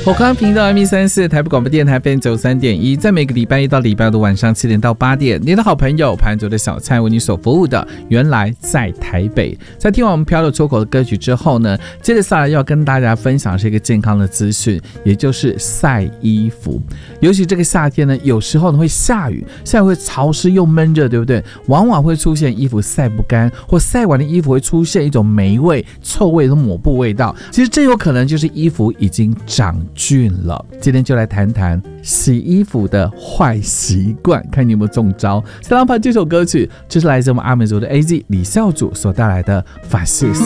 我刚频道 M134 台北广播电台 FM93.1，在每个礼拜一到礼拜五的晚上7点到8点，你的好朋友盘主的小菜为你所服务的原来在台北。在听完我们飘了出口的歌曲之后呢，接着下来要跟大家分享的是一个健康的资讯，也就是晒衣服。尤其这个夏天呢，有时候呢会下雨，下雨会潮湿又闷热，对不对？往往会出现衣服晒不干，或晒完的衣服会出现一种霉味、臭味的抹布味道。其实这有可能就是衣服已经长菌了。今天就来谈谈洗衣服的坏习惯，看你有没有中招。三郎牌这首歌曲就是来自我们阿美族的 AZ 李孝祖所带来的法西斯。